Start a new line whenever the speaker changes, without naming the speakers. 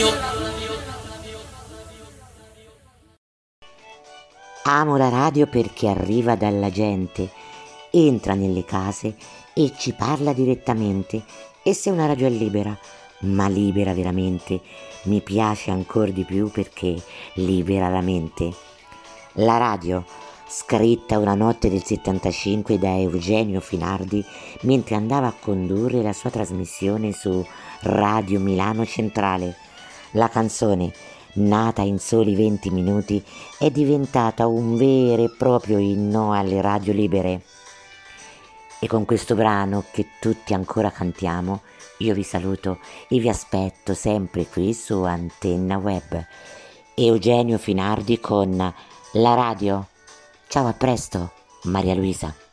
Amo la radio perché arriva dalla gente, entra nelle case e ci parla direttamente. E se una radio è libera, ma libera veramente, mi piace ancora di più perché libera la mente. La radio, scritta una notte del 75 da Eugenio Finardi mentre andava a condurre la sua trasmissione su Radio Milano Centrale. La canzone, nata in soli 20 minuti, è diventata un vero e proprio inno alle radio libere. E con questo brano che tutti ancora cantiamo, io vi saluto e vi aspetto sempre qui su Antenna Web. Eugenio Finardi con La Radio. Ciao, a presto, Maria Luisa.